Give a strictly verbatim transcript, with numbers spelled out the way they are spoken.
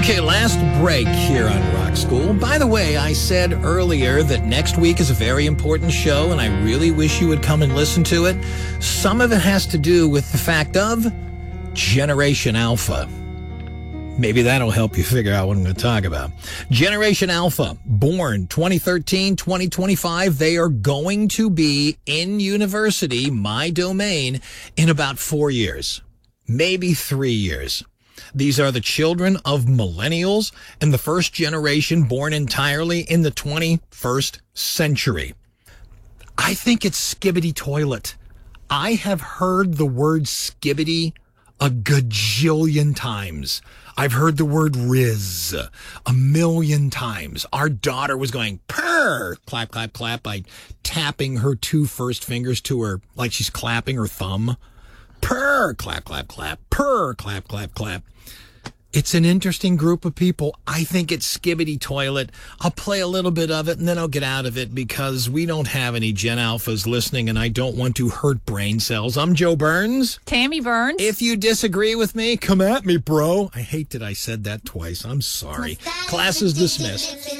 Okay, last break here on Rock School. By the way, I said earlier that next week is a very important show, and I really wish you would come and listen to it. Some of it has to do with the fact of Generation Alpha. Maybe that'll help you figure out what I'm going to talk about. Generation Alpha, born twenty thirteen, twenty twenty-five. They are going to be in university, my domain, in about four years, maybe three years. These are the children of millennials and the first generation born entirely in the twenty-first century. I think it's skibbity toilet. I have heard the word skibbity a gajillion times. I've heard the word Riz a million times. Our daughter was going purr, clap, clap, clap, by tapping her two first fingers to her, like she's clapping her thumb. Purr, clap, clap, clap, purr, clap, clap, clap. It's an interesting group of people. I think it's skibbity toilet. I'll play a little bit of it and then I'll get out of it because we don't have any Gen Alphas listening and I don't want to hurt brain cells. I'm Joe Burns. Tammy Burns. If you disagree with me, come at me, bro. I hate that I said that twice. I'm sorry. Class is dismissed.